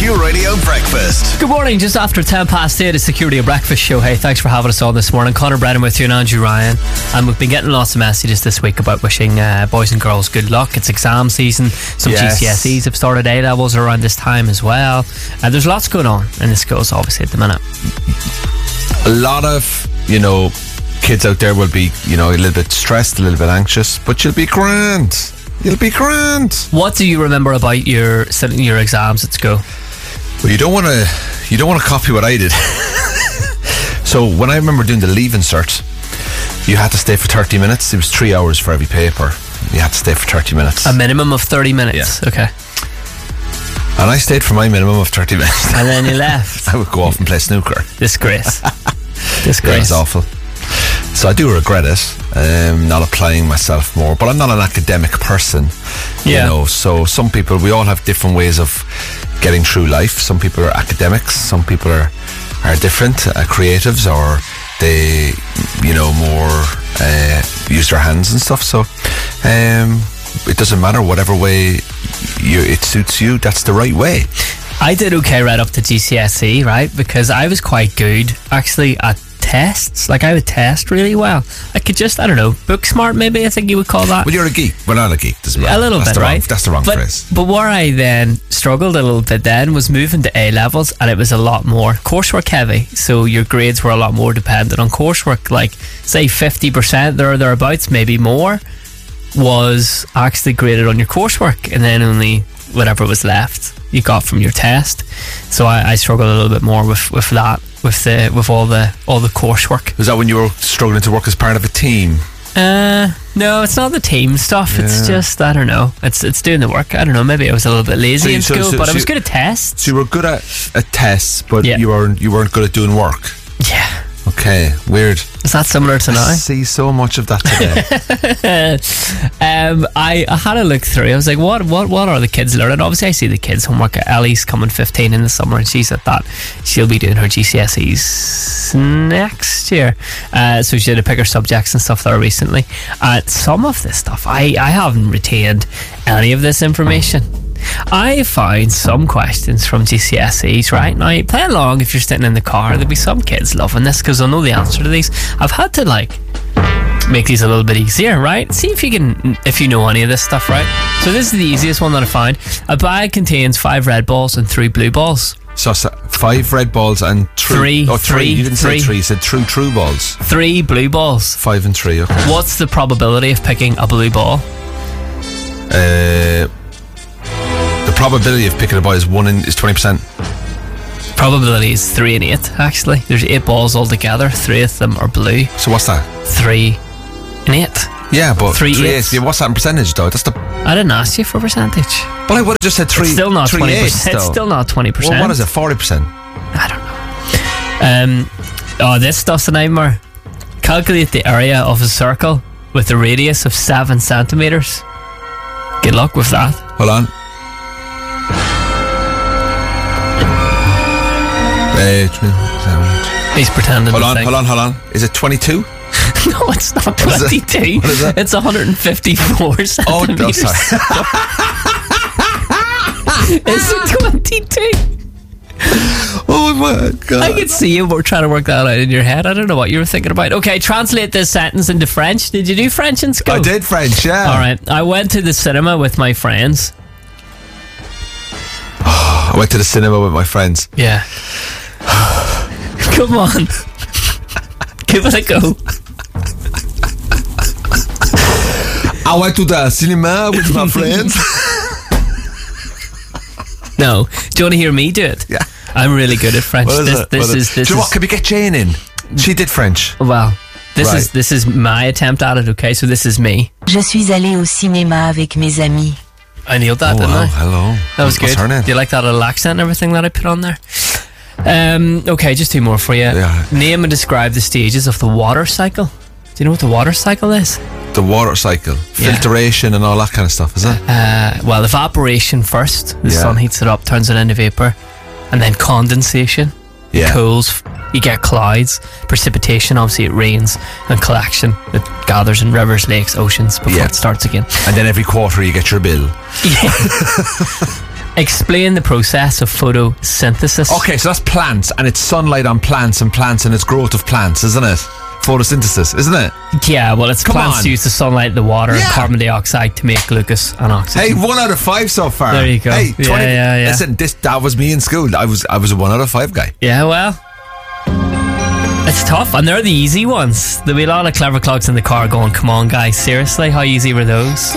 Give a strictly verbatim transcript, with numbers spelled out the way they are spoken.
Secure Radio Breakfast. Good morning, just after ten past eight, it's Secure Radio Breakfast show. Hey, thanks for having us on this morning. Connor Brennan with you and Andrew Ryan. And we've been getting lots of messages this week about wishing uh, boys and girls good luck. It's exam season. Some Yes. G C S Es have started, A-levels around this time as well. And there's lots going on in the schools, obviously, at the minute. A lot of, you know, kids out there will be, you know, a little bit stressed, a little bit anxious, but you'll be grand. You'll be grand. What do you remember about your sitting your exams at school? Well, you don't want to, you don't want to copy what I did. So when I remember doing the Leaving Cert, you had to stay for thirty minutes. It was three hours for every paper. You had to stay for thirty minutes. A minimum of thirty minutes. Yeah. Okay. And I stayed for my minimum of thirty minutes. And then you left. I would go off and play snooker. Disgrace. Yeah, Disgrace. it's awful. So I do regret it, um, not applying myself more. But I'm not an academic person, Yeah. you know. So some people, we all have different ways of getting through life. Some people are academics. Some people are are different, uh, creatives, or they, you know, more uh, use their hands and stuff. So um, it doesn't matter whatever way you, it suits you. That's the right way. I did okay right up to G C S E, right? Because I was quite good, actually, at tests. Like, I would test really well. I could just, I don't know, book smart, maybe, I think you would call that. Well, you're a geek. Well, not a geek. Doesn't matter. A little that's bit, the wrong, right? That's the wrong but, phrase. But where I then struggled a little bit then was moving to A-levels, and it was a lot more coursework heavy. So your grades were a lot more dependent on coursework. Like, say, fifty percent there or thereabouts, maybe more, was actually graded on your coursework, and then only whatever was left you got from your test. So I, I struggled a little bit more with, with that, with the with all the all the coursework. Was that when you were struggling to work as part of a team? Uh, no, it's not the team stuff. It's Yeah. just, I don't know. It's it's doing the work. I don't know. Maybe I was a little bit lazy So you- in so- school, so- but so I was you- good at tests. So you were good at, at tests, but Yeah. you weren't you weren't good at doing work. Yeah. Okay, weird. Is that similar to I now? see so much of that today. um, I, I had a look through. I was like, what what what are the kids learning? Obviously, I see the kids' homework. Ellie's coming fifteen in the summer, and she's at that. She'll be doing her G C S Es next year. Uh, so she had to pick her subjects and stuff there recently. Uh, some of this stuff, I, I haven't retained any of this information. I find some questions from G C S Es, right? Now, play along if you're sitting in the car. There'll be some kids loving this because they'll know the answer to these. I've had to, like, make these a little bit easier, right? See if you can, if you know any of this stuff, right? So this is the easiest one that I found. A bag contains five red balls and three blue balls. So, so five red balls and true, Three, Oh, three. three, You didn't three. say three. You said true, true balls. Three blue balls. Five and three. Okay. What's the probability of picking a blue ball? Uh, the probability of picking a ball is one in is twenty percent. Probability is three and eight, actually. There's eight balls altogether. Three of them are blue. So what's that? Three and eight. Yeah, but Three three eighths. eighths. Yeah, what's that in percentage though? That's the. I didn't ask you for percentage. But I would have just said three. It's still not three twenty eighths, percent. It's though. still not twenty percent. Well, what is it? Forty percent. I don't know. Um, oh, this stuff's a nightmare. Calculate the area of a circle with a radius of seven centimeters. Good luck with that. Hold on. Uh, He's pretending hold to on, think. hold on, hold on. Is it twenty-two? No, it's not What is it? twenty-two. What is it? It's one hundred fifty-four Oh, centimeters. no, sorry. Is it twenty-two? Oh my god. I can see you were trying to work that out in your head. I don't know what you were thinking about. Okay, translate this sentence into French. Did you do French in school? I did French, yeah. All right. I went to the cinema with my friends. I went to the cinema with my friends. Yeah. Come on. Give it a go. I went to the cinema with my friends. No. Do you want to hear me do it? Yeah. I'm really good at French. What is this it? this What is this Do you know is what? Can we get Jane in? She did French. well. This Right. is this is my attempt at it. Okay, so this is me. Je suis allée au cinéma avec mes amis. I nailed that, Oh, didn't wow. I? Hello. That was What's good. her name? Do you like that little accent and everything that I put on there? Um, okay, just two more for you. Yeah. Name and describe the stages of the water cycle. Do you know what the water cycle is? The water cycle, Yeah. filtration and all that kind of stuff, is it? Uh, well, evaporation first. The Yeah. sun heats it up, turns it into vapor. And then condensation. Yeah. Cools. You get clouds. Precipitation, obviously it rains. And collection. It gathers in rivers, lakes, oceans before Yeah. it starts again. And then every quarter you get your bill. Yeah. Explain the process of photosynthesis. Okay, so that's plants, and it's sunlight on plants and plants and it's growth of plants, isn't it? Photosynthesis, isn't it? Yeah, well, it's Come plants on. use the sunlight, the water, and Yeah. carbon dioxide to make glucose and oxygen. Hey, one out of five so far. There you go. Hey, Yeah, twenty yeah, yeah. Listen, this that was me in school. I was I was a one out of five guy. Yeah, well, it's tough, and they're the easy ones. There'll be a lot of clever clogs in the car going, come on, guys, seriously? How easy were those?